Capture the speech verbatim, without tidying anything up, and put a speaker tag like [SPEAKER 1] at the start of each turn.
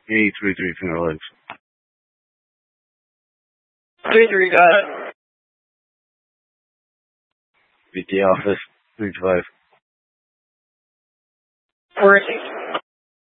[SPEAKER 1] eight three three Finger Lakes.
[SPEAKER 2] three three, got it.
[SPEAKER 1] B T office, three five.
[SPEAKER 2] Where is he?